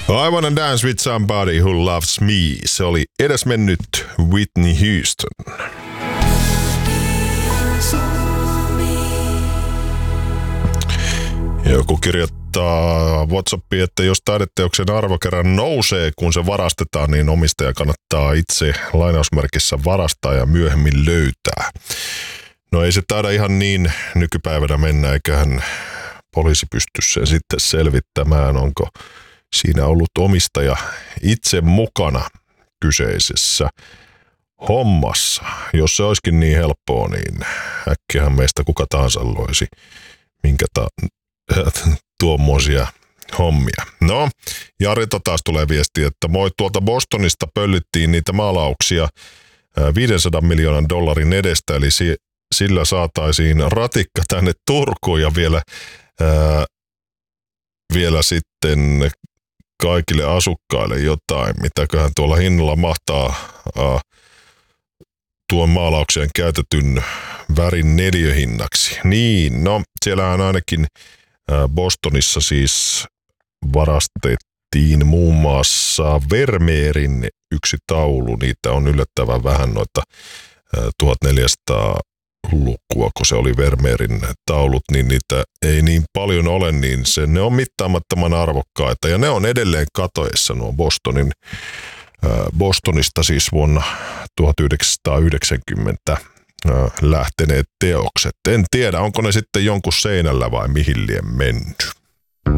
I wanna dance with somebody who loves me. Se oli edesmennyt Whitney Houston. Joku kirjoittaa WhatsAppiin, että jos taideteoksen arvo kerran nousee, kun se varastetaan, niin omistaja kannattaa itse lainausmerkissä varastaa ja myöhemmin löytää. No ei se taida ihan niin nykypäivänä mennä, eiköhän poliisi pysty sen sitten selvittämään, onko siinä ollut omistaja itse mukana kyseisessä hommassa. Jos se olisikin niin helppoa, niin äkkiähän meistä kuka tahansa loisi tuommoisia hommia. No, Jarilta taas tulee viesti, että moi, tuolta Bostonista pöllittiin niitä maalauksia $500 miljoonan edestä, eli sillä saataisiin ratikka tänne Turkuun ja vielä sitten kaikille asukkaille jotain, mitäköhän tuolla hinnalla mahtaa tuon maalaukseen käytetyn värin neliöhinnaksi. Niin, no siellähän ainakin Bostonissa siis varastettiin muun muassa Vermeerin yksi taulu. Niitä on yllättävän vähän noita 1400-lukua, kun se oli Vermeerin taulut, niin niitä ei niin paljon ole, niin ne on mittaamattoman arvokkaita. Ja ne on edelleen katoessa nuo Bostonista siis vuonna 1990 lähteneet teokset. En tiedä, onko ne sitten jonkun seinällä vai mihin lie mennyt.